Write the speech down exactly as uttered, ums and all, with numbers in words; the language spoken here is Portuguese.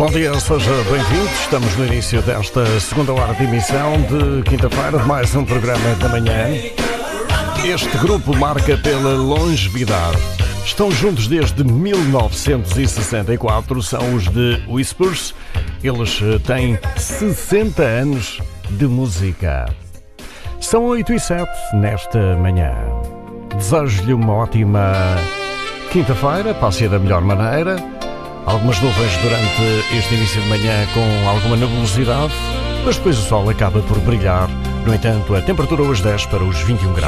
Bom dia, seja bem-vindo. Estamos no início desta segunda hora de emissão de quinta-feira de mais um programa da manhã. Este grupo marca pela longevidade. Estão juntos desde mil novecentos e sessenta e quatro, são os de Whispers. Eles têm sessenta anos de música. São oito e sete nesta manhã. Desejo-lhe uma ótima quinta-feira, passe da melhor maneira. Algumas nuvens durante este início de manhã com alguma nebulosidade, mas depois o sol acaba por brilhar. No entanto, a temperatura hoje desce para os vinte e um graus.